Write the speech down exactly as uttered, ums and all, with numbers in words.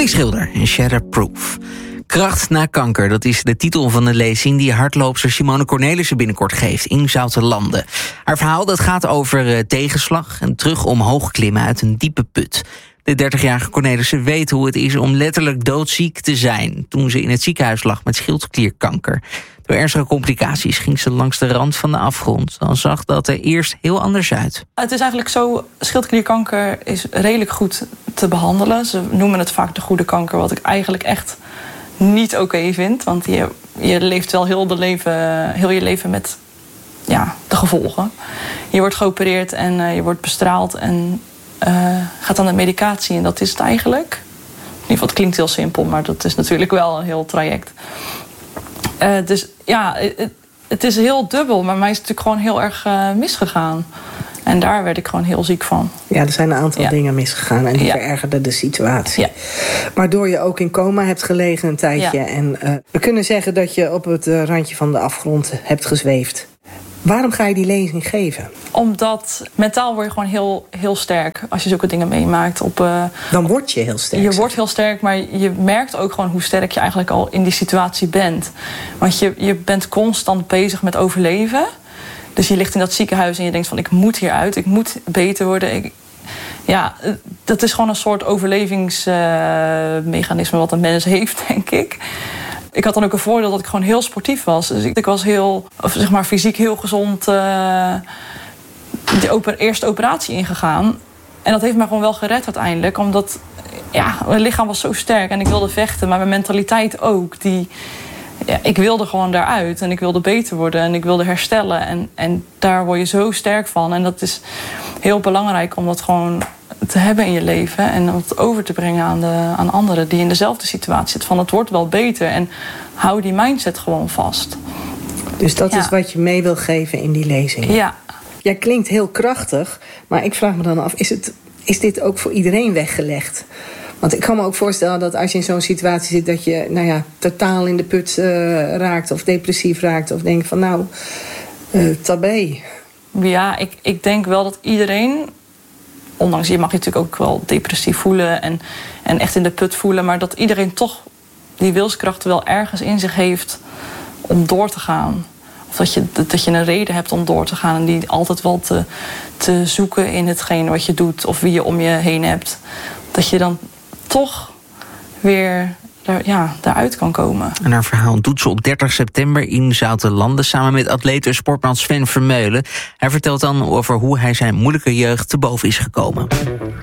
Schilder en Shatterproof. Kracht na kanker, dat is de titel van de lezing die hardloopster Simone Cornelissen binnenkort geeft in Zoutelande. Haar verhaal dat gaat over uh, tegenslag en terug omhoog klimmen uit een diepe put. De dertigjarige Cornelissen weet hoe het is om letterlijk doodziek te zijn toen ze in het ziekenhuis lag met schildklierkanker. Door ernstige complicaties ging ze langs de rand van de afgrond. Dan zag dat er eerst heel anders uit. Het is eigenlijk zo, schildklierkanker is redelijk goed te behandelen. Ze noemen het vaak de goede kanker, wat ik eigenlijk echt niet oké okay vind. Want je, je leeft wel heel, de leven, heel je leven met ja, de gevolgen. Je wordt geopereerd en uh, je wordt bestraald en uh, gaat aan de medicatie. En dat is het eigenlijk. In ieder geval, het klinkt heel simpel, maar dat is natuurlijk wel een heel traject. Uh, dus ja, het, het is heel dubbel. Maar mij is het natuurlijk gewoon heel erg uh, misgegaan. En daar werd ik gewoon heel ziek van. Ja, er zijn een aantal ja. dingen misgegaan en die ja. verergerden de situatie. Ja. Waardoor je ook in coma hebt gelegen een tijdje. Ja. En uh, we kunnen zeggen dat je op het uh, randje van de afgrond hebt gezweefd. Waarom ga je die lezing geven? Omdat mentaal word je gewoon heel, heel sterk als je zulke dingen meemaakt. Op, uh, Dan word je heel sterk. Je wordt heel sterk, maar je merkt ook gewoon hoe sterk je eigenlijk al in die situatie bent. Want je, je bent constant bezig met overleven. Dus je ligt in dat ziekenhuis en je denkt van ik moet hieruit, ik moet beter worden. Ik, ja, dat is gewoon een soort overlevingsmechanisme uh, wat een mens heeft, denk ik. Ik had dan ook een voordeel dat ik gewoon heel sportief was. Dus ik, ik was heel, of zeg maar fysiek heel gezond uh, de oper, eerste operatie ingegaan. En dat heeft mij gewoon wel gered uiteindelijk. Omdat ja, mijn lichaam was zo sterk en ik wilde vechten, maar mijn mentaliteit ook. Die, ja, ik wilde gewoon daaruit en ik wilde beter worden en ik wilde herstellen. En, en daar word je zo sterk van. En dat is heel belangrijk om dat gewoon te hebben in je leven en om het over te brengen aan, de, aan anderen die in dezelfde situatie zitten. Van het wordt wel beter en hou die mindset gewoon vast. Dus dat ja. is wat je mee wil geven in die lezing? Ja. Jij klinkt heel krachtig, maar ik vraag me dan af, is, het, is dit ook voor iedereen weggelegd? Want ik kan me ook voorstellen dat als je in zo'n situatie zit dat je nou ja, totaal in de put uh, raakt of depressief raakt of denkt van nou, uh, tabé. Ja, ik, ik denk wel dat iedereen, ondanks je mag je natuurlijk ook wel depressief voelen en, en echt in de put voelen, maar dat iedereen toch die wilskracht wel ergens in zich heeft om door te gaan. Of dat je, dat je een reden hebt om door te gaan en die altijd wel te, te zoeken in hetgeen wat je doet of wie je om je heen hebt. Dat je dan toch weer daar, ja, daaruit kan komen. En haar verhaal doet ze op dertig september in Zoutelande samen met atleet en sportman Sven Vermeulen. Hij vertelt dan over hoe hij zijn moeilijke jeugd te boven is gekomen.